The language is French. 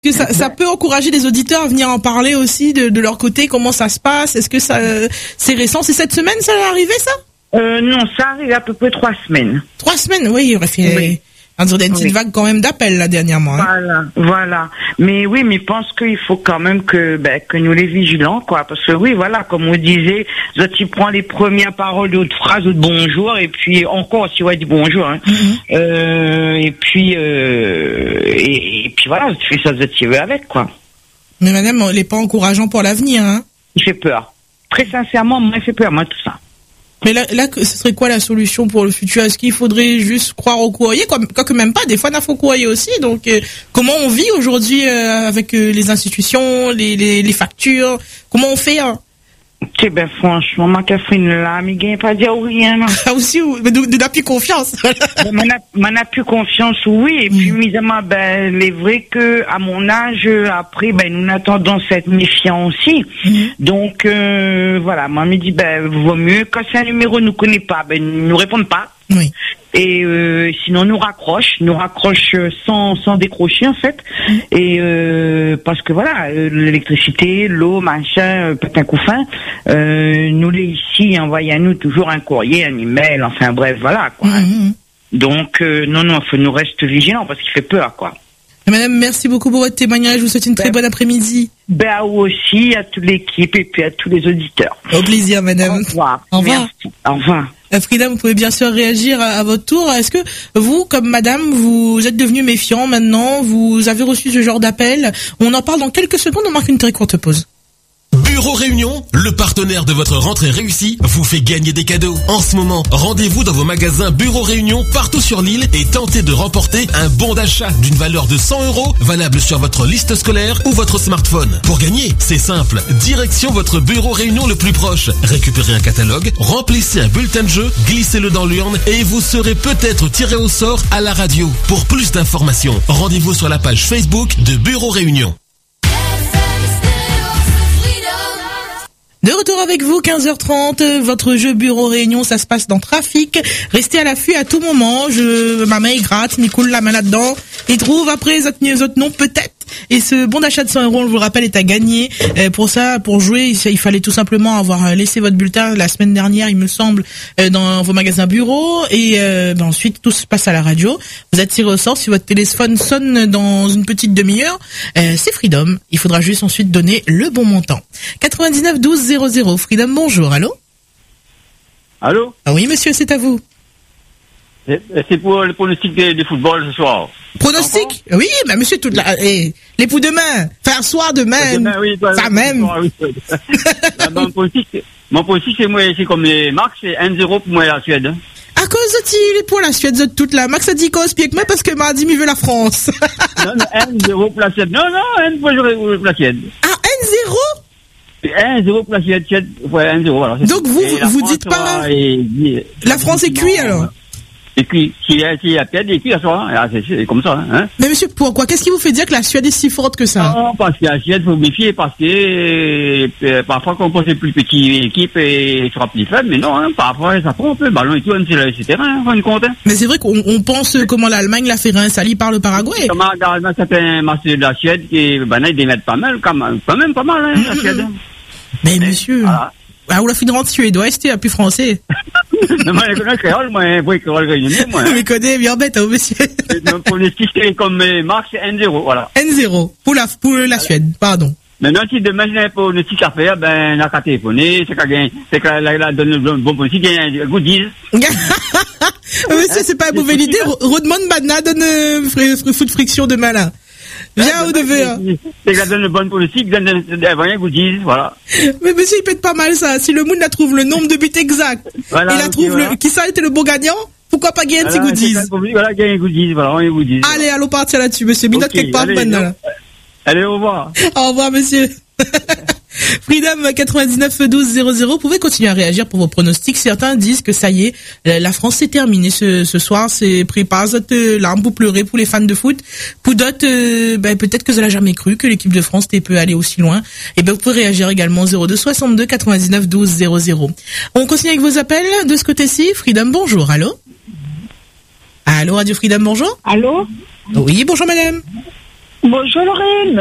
Que ça peut encourager les auditeurs à venir en parler aussi de leur côté, comment ça se passe. Est-ce que ça c'est récent? C'est cette semaine ça est arrivé ça? Non, ça arrive à peu près 3 semaines. 3 semaines, oui, il aurait fait... Oui. On dirait une petite vague quand même d'appels là dernièrement. Hein. Voilà. Mais oui, mais je pense qu'il faut quand même que nous les vigilants, quoi. Parce que oui, voilà, comme on disait, tu prends les premières paroles d'autres phrases de bonjour, et puis encore, tu vois, du bonjour, hein. Et puis voilà, tu fais ça, tu veux avec, quoi. Mais madame, il n'est pas encourageant pour l'avenir, hein. Il fait peur. Très sincèrement, moi, il fait peur, moi, tout ça. Mais là, ce serait quoi la solution pour le futur? Est-ce qu'il faudrait juste croire au courrier? Quoique même pas, des fois, il faut courrier aussi. Donc, comment on vit aujourd'hui avec les institutions, les factures? Comment on fait, hein? Ben, franchement, ma Catherine, là, mais gagne pas dire rien, non. Ah, aussi, de n'a plus confiance. M'en a plus confiance, oui. Et puis, évidemment, il est vrai que, à mon âge, après, nous attendons cette méfiant aussi. Donc, voilà, moi, me dit, vaut mieux, quand c'est un numéro nous connaît pas, nous répondent pas. Oui. Et sinon nous raccroche sans décrocher en fait. Et parce que voilà, l'électricité, l'eau, machin, peut-être un coup fin. Nous les ici envoyez à nous toujours un courrier, un email, enfin bref, voilà quoi. Donc non, faut nous rester vigilants parce qu'il fait peur quoi. Madame, merci beaucoup pour votre témoignage. Je vous souhaite une très bonne après-midi. À vous aussi, à toute l'équipe et puis à tous les auditeurs. Au plaisir, madame. Au revoir. Au revoir. Merci. Au revoir. Frida, vous pouvez bien sûr réagir à votre tour. Est-ce que vous, comme madame, vous êtes devenu méfiant maintenant? Vous avez reçu ce genre d'appel? On en parle dans quelques secondes, on marque une très courte pause. Bureau Réunion, le partenaire de votre rentrée réussie, vous fait gagner des cadeaux. En ce moment, rendez-vous dans vos magasins Bureau Réunion partout sur l'île et tentez de remporter un bon d'achat d'une valeur de 100 € valable sur votre liste scolaire ou votre smartphone. Pour gagner, c'est simple. Direction votre Bureau Réunion le plus proche. Récupérez un catalogue, remplissez un bulletin de jeu, glissez-le dans l'urne et vous serez peut-être tiré au sort à la radio. Pour plus d'informations, rendez-vous sur la page Facebook de Bureau Réunion. De retour avec vous, 15h30, votre jeu Bureau Réunion, ça se passe dans Trafic. Restez à l'affût à tout moment, ma main il gratte, il coule la main là-dedans, il trouve après les autres noms peut-être. Et ce bon d'achat de 100 €, on vous le rappelle, est à gagner. Pour ça, pour jouer, il fallait tout simplement avoir laissé votre bulletin la semaine dernière, il me semble, dans vos magasins bureaux. Et ensuite, tout se passe à la radio. Vous êtes tiré au sort. Si votre téléphone sonne dans une petite demi-heure, c'est Freedom. Il faudra juste ensuite donner le bon montant. 99 12 00. Freedom, bonjour. Allô? Allô? Ah oui, monsieur, c'est à vous. C'est pour le pronostic du football ce soir. Pronostic? Oui, monsieur, les poules demain. Enfin, soir demain. Demain, oui, ça même. Soir, oui. Mon pronostic, c'est comme les marques, c'est 1-0 pour moi la Suède. À cause de les pour la Suède, toute là. Max a dit cause pied que moi parce que m'a dit, il veut la France. Non, 1-0 pour la Suède. Non, 1 pour la Suède. Ah, 1-0? 1-0 pour la Suède. Ouais, 1-0, voilà. Donc vous dites pas. La France est cuite alors? Et puis, s'il y a peut-être des cuits à soir, c'est comme ça, hein. Mais monsieur, pourquoi? Qu'est-ce qui vous fait dire que la Suède est si forte que ça? Non, parce que la Suède, faut méfier, parce que, parfois, quand on pense les plus petites équipes, et sera plus faible, mais non, hein, parfois, ça prend un peu, ballon et tout, c'est terrain, on compte, hein. Mais c'est vrai qu'on pense comment l'Allemagne l'a fait rinsalie par le Paraguay. Comment, dans certains matchs de la Suède, ils démettent pas mal, quand même pas mal, hein, la Suède. Mais monsieur. Voilà. Ah, ou la finirante suédois, c'était plus français. Non, moi, je connais créole, moi, créole réunionnais, moi. Je connais bien bête, hein, monsieur. Pour les systèmes comme marque, c'est 1-0, voilà. 1-0. Pour la Suède, pardon. Maintenant, si demain, je n'ai pas une petite affaire, n'a qu'à téléphoner, c'est qu'elle donne le bon politique, il y a un goodies. Monsieur, c'est pas une mauvaise idée. Rodman Badna donne foot friction demain, là. Viens au devez. C'est qu'elle donne le bon politique, donne un goodies, voilà. Mais monsieur, il pète pas mal ça. Si le monde la trouve le nombre de buts exact, voilà, il la trouve qui ça a été le bon gagnant, pourquoi pas gagner un petit goodies? Voilà, gagner un goodies, voilà, un goodies. Allez, allons partir là-dessus, monsieur. Minute quelque part, maintenant. Allez, au revoir. Au revoir, monsieur. Freedom 99 12 00. Vous pouvez continuer à réagir pour vos pronostics. Certains disent que ça y est, la France c'est terminé ce soir. C'est pris pas larmes pour pleurer pour les fans de foot. Pour d'autres, peut-être que ça l'a jamais cru que l'équipe de France peut aller aussi loin. Et vous pouvez réagir également 02 62 99 12 00. On continue avec vos appels de ce côté-ci. Freedom, bonjour. Allô? Allô, Radio Freedom, bonjour. Allô? Oui, bonjour madame. Bonjour Lorraine.